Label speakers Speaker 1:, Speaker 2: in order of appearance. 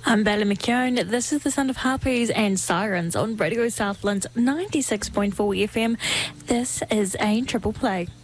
Speaker 1: I'm Bella McKeown. This is the sound of harpies and sirens on Radio Southland 96.4 FM. This is a triple play.